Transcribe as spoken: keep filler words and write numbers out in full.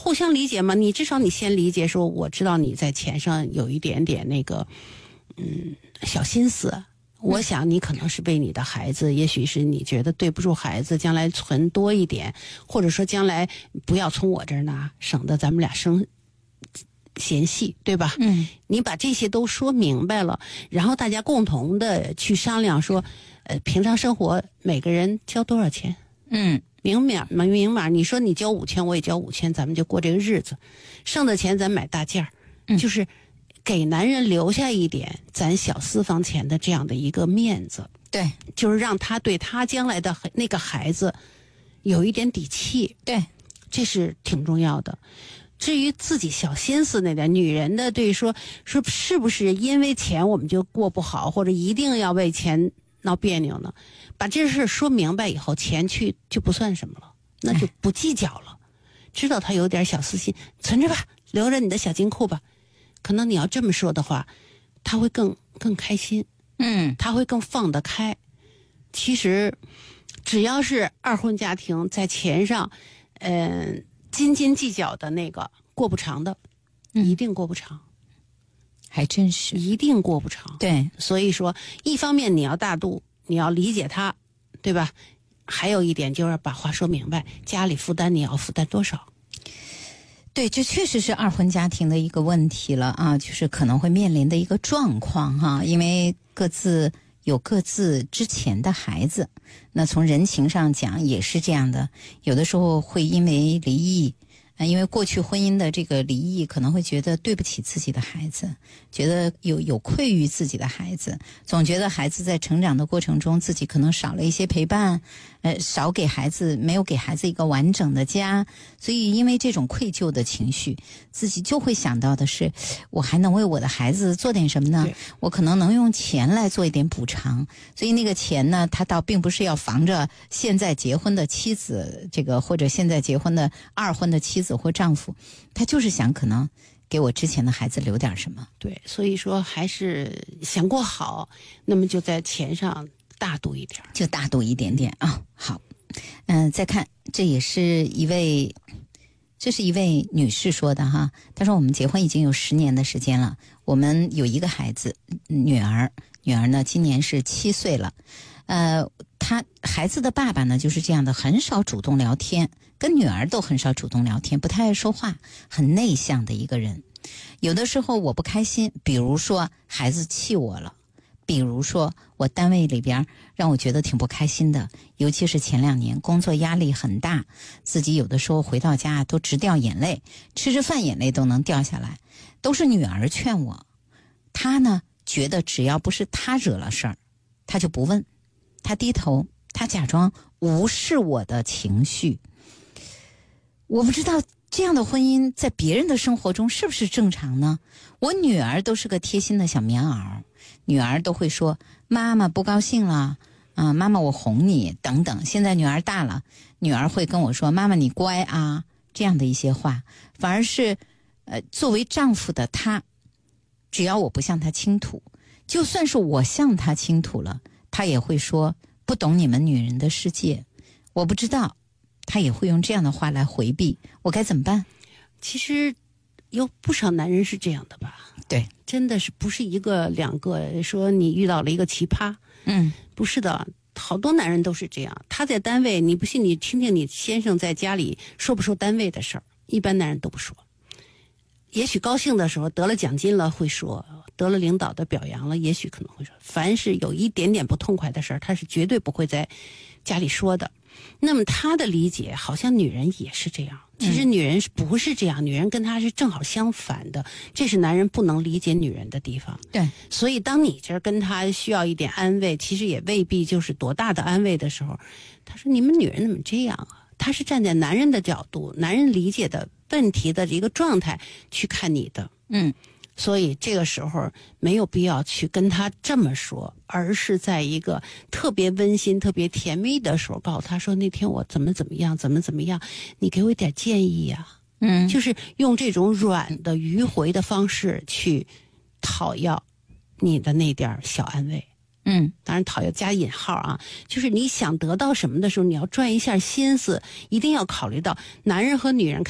互相理解嘛，你至少你先理解说，我知道你在钱上有一点点那个嗯小心思，我想你可能是为你的孩子，也许是你觉得对不住孩子，将来存多一点，或者说将来不要从我这儿拿，省得咱们俩生嫌隙，对吧？ 嗯， 你把这些都说明白了，然后大家共同的去商量说，呃，平常生活每个人交多少钱？ 嗯， 明码明码，你说你交五千，我也交五千，咱们就过这个日子，剩的钱咱买大件儿、嗯，就是给男人留下一点咱小私房钱的这样的一个面子。 对， 就是让他对他将来的那个孩子有一点底气。 对， 这是挺重要的。至于自己小心思那点，女人的对说说是不是因为钱我们就过不好，或者一定要为钱闹别扭呢？把这事说明白以后，钱去就不算什么了，那就不计较了。知道他有点小私心，存着吧，留着你的小金库吧。可能你要这么说的话，他会更更开心， 嗯， 他会更放得开。其实，只要是二婚家庭在钱上，嗯、呃。斤斤计较的那个过不长的，一定过不长， 还真是一定过不长。 对， 所以说，一方面你要大度，你要理解他，对吧？还有一点就是把话说明白，家里负担你要负担多少。 对，这确实是二婚家庭的一个问题了啊，就是可能会面临的一个状况哈，因为各自有各自之前的孩子，那从人情上讲也是这样的，有的时候会因为离异，呃，因为过去婚姻的这个离异，可能会觉得对不起自己的孩子，觉得有有愧于自己的孩子，总觉得孩子在成长的过程中，自己可能少了一些陪伴，呃，少给孩子，没有给孩子一个完整的家，所以因为这种愧疚的情绪，自己就会想到的是，我还能为我的孩子做点什么呢？我可能能用钱来做一点补偿，所以那个钱呢，他倒并不是要防着现在结婚的妻子，这个或者现在结婚的二婚的妻子或丈夫，他就是想可能给我之前的孩子留点什么。 对，所以说还是想过好，那么就在钱上大度一点， 就大度一点点啊、哦。好，嗯、呃，再看，这也是一位，这是一位女士说的哈。她说我们结婚已经有十年的时间了，我们有一个孩子，女儿，女儿呢今年是七岁了。呃，她孩子的爸爸呢就是这样的，很少主动聊天，跟女儿都很少主动聊天，不太爱说话，很内向的一个人。有的时候我不开心，比如说孩子气我了，比如说我单位里边让我觉得挺不开心的，尤其是前两年工作压力很大，自己有的时候回到家都直掉眼泪，吃着饭眼泪都能掉下来，都是女儿劝我。她呢觉得只要不是她惹了事儿，她就不问，她低头，她假装无视我的情绪。我不知道这样的婚姻在别人的生活中是不是正常呢？我女儿都是个贴心的小棉袄，女儿都会说妈妈不高兴了啊、呃，妈妈我哄你等等。现在女儿大了，女儿会跟我说妈妈你乖啊，这样的一些话。反而是呃，作为丈夫的他，只要我不向他倾吐，就算是我向他倾吐了，他也会说不懂你们女人的世界，我不知道，他也会用这样的话来回避，我该怎么办？ 其实有不少男人是这样的吧？ 对， 真的是不是一个两个，说你遇到了一个奇葩， 嗯， 不是的，好多男人都是这样。他在单位，你不信你听听你先生在家里说不说单位的事儿，一般男人都不说。也许高兴的时候得了奖金了会说，得了领导的表扬了，也许可能会说。凡是有一点点不痛快的事儿，他是绝对不会在家里说的。那么他的理解好像女人也是这样，其实女人不是这样、嗯、女人跟他是正好相反的，这是男人不能理解女人的地方。 对， 所以当你这跟他需要一点安慰，其实也未必就是多大的安慰的时候，他说你们女人怎么这样啊？他是站在男人的角度，男人理解的问题的一个状态去看你的。 嗯， 所以这个时候没有必要去跟他这么说，而是在一个特别温馨特别甜蜜的时候告诉他说，那天我怎么怎么样怎么怎么样，你给我一点建议呀、啊。 嗯， 就是用这种软的迂回的方式去讨要你的那点小安慰。 嗯， 当然讨要加引号啊，就是你想得到什么的时候，你要转一下心思，一定要考虑到男人和女人